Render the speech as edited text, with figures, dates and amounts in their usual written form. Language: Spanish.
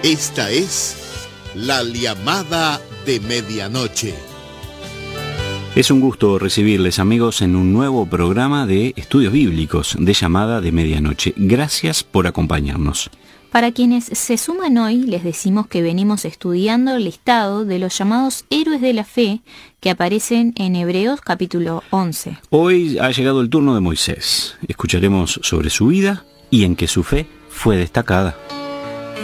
Esta es la llamada de medianoche. Es un gusto recibirles, amigos, en un nuevo programa de estudios bíblicos de llamada de medianoche. Gracias por acompañarnos. Para quienes se suman hoy, les decimos que venimos estudiando el listado de los llamados héroes de la fe que aparecen en Hebreos capítulo 11. Hoy ha llegado el turno de Moisés. Escucharemos sobre su vida y en que su fe fue destacada.